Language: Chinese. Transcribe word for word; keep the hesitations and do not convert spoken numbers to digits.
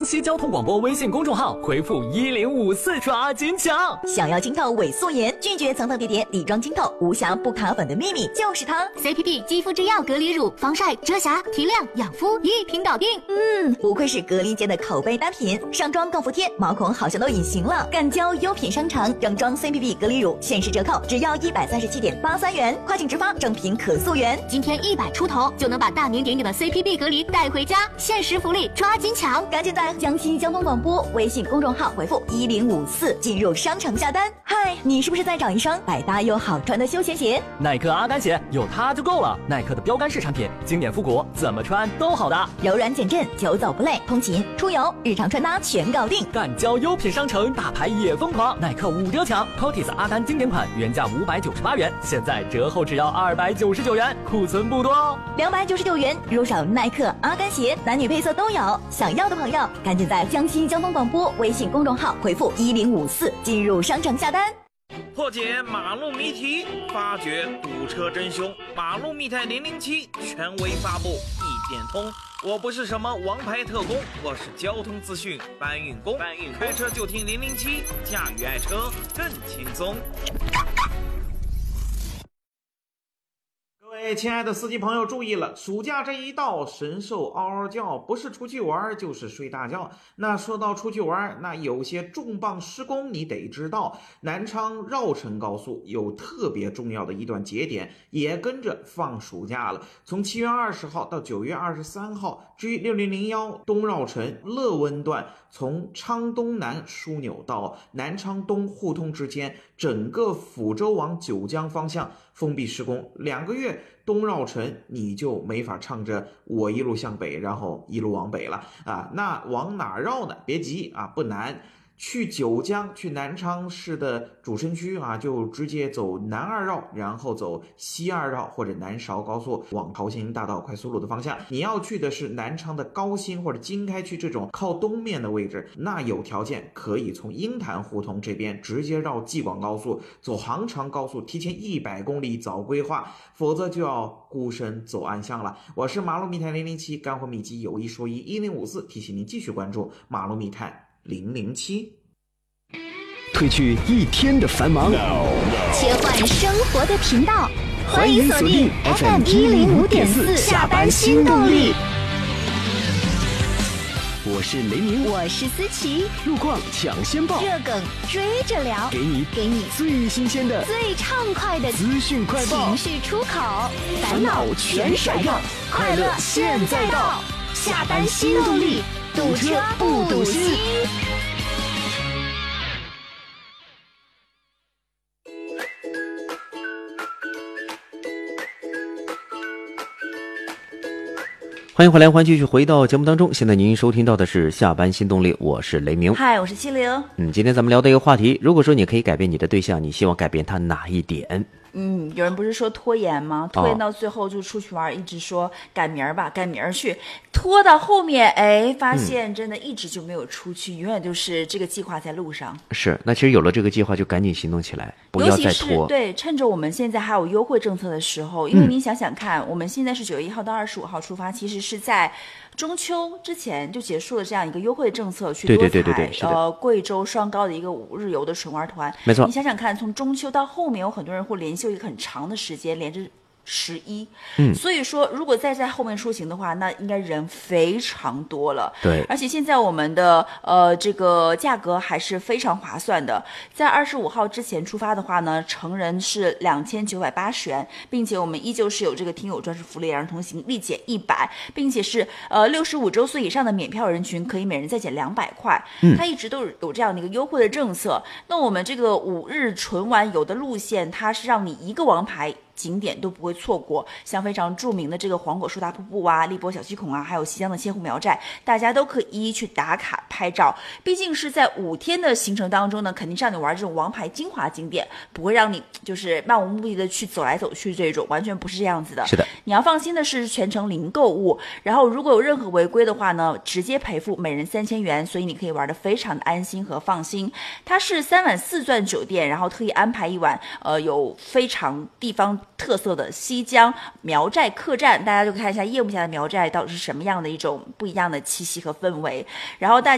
西交通广播微信公众号，回复一零五四抓紧抢。 想要晶透伪素颜，拒绝层层叠叠底妆晶透，无瑕不卡粉的秘密就是它。 C P P 肌肤之钥隔离乳，防晒、遮瑕、提亮、养肤一瓶搞定。 嗯，不愧是隔离界的口碑单品，上妆更服帖，毛孔好像都隐形了。干胶优品商城正装 C P P 隔离乳限时折扣，只要一百三十七点八三元，跨境直发，正品可溯源。 今天一百出头就能把大名鼎鼎的 C P P 隔离带回家，限时福利，抓紧抢！ 赶紧在江西交通广播微信公众号回复一零五四进入商城下单。嗨，你是不是在找一双百搭又好穿的休闲鞋？ 耐克阿甘鞋有它就够了，耐克的标杆式产品，经典复古，怎么穿都好搭， 柔软减震，久走不累，通勤、出游、日常穿搭全搞定。 干胶优品商城大牌也疯狂，耐克五折抢 ，P O T I S 阿甘经典款原价五百九十八元，现在折后只要二百九十九元，库存不多哦。 两百九十九元入手耐克阿甘鞋，男女配色都有，想要的朋友赶紧在江西交通广播微信公众号回复一零五四进入商城下单。 破解马路谜题，发掘堵车真凶，马路密探零零七权威发布，一点通。我不是什么王牌特工，我是交通资讯搬运工。搬运开车就听零零七，驾驭爱车更轻松。各位亲爱的司机朋友注意了，暑假这一到，神兽嗷嗷叫，不是出去玩就是睡大觉。那说到出去玩，那有些重磅施工你得知道，南昌绕城高速有特别重要的一段节点也跟着放暑假了，从七月二十号到九月二十三号。至于六零零一东绕城乐温段，从昌东南枢纽到南昌东互通之间，整个抚州往九江方向封闭施工，两个月东绕城你就没法唱着我一路向北，然后一路往北了啊。那往哪绕呢？别急啊，不难。去九江，去南昌市的主城区啊，就直接走南二绕，然后走西二绕或者南韶高速往桃兴大道快速路的方向。你要去的是南昌的高新或者经开区这种靠东面的位置，那有条件可以从鹰潭胡同这边直接绕济广高速，走杭长高速，提前一百公里早规划，否则就要孤身走暗巷了。我是马路密探零零七，干货秘籍有一说一，一零五四提醒您继续关注马路密探零零七。 褪去一天的繁忙， 切换生活的频道， 欢迎锁定 F M 一零五点四下班新动力。我是雷鸣， 我是思琪， 路况抢先报， 热梗追着聊， 给你给你最新鲜的、 最畅快的资讯快报， 情绪出口，烦恼全甩掉，快乐现在到，下班新动力，堵车不堵心。 欢迎回来，欢迎继续回到节目当中。现在您收听到的是下班新动力，我是雷鸣。 嗨，我是七零。 嗯，今天咱们聊的一个话题，如果说你可以改变你的对象，你希望改变他哪一点？ 嗯，有人不是说拖延吗？拖延到最后就出去玩，哦、一直说改明儿吧，改明儿去，拖到后面，哎，发现真的一直就没有出去，嗯、永远就是这个计划在路上。 是，那其实有了这个计划，就赶紧行动起来，不要再拖。 对，趁着我们现在还有优惠政策的时候，因为您想想看，嗯、我们现在是九月一号到二十五号出发，其实是在中秋之前就结束了这样一个优惠政策，去多采呃贵州双高的一个五日游的纯玩团。 没错， 你想想看，从中秋到后面，有很多人会连休一个很长的时间，连着十一，嗯，所以说如果再在后面出行的话，那应该人非常多了。 对， 而且现在我们的呃这个价格还是非常划算的，在二十五号之前出发的话呢，成人是两千九百八十元，并且我们依旧是有这个听友专属福利，儿童行立减一百，并且是呃六十五周岁以上的免票人群可以每人再减两百块。嗯，它一直都有这样的一个优惠的政策。那我们这个五日纯玩游的路线，它是让你一个王牌景点都不会错过，像非常著名的这个黄果树大瀑布啊、荔波小溪孔啊，还有西江的千户苗寨，大家都可以一一去打卡拍照。毕竟是在五天的行程当中呢，肯定是让你玩这种王牌精华景点，不会让你就是漫无目的的去走来走去，这种完全不是这样子的。 是的， 你要放心的是全程零购物，然后如果有任何违规的话呢，直接赔付每人三千元，所以你可以玩得非常的安心和放心。它是三晚四钻酒店，然后特意安排一晚，呃，有非常地方特色的西江苗寨客栈，大家就看一下夜幕下的苗寨到底是什么样的一种不一样的气息和氛围。然后大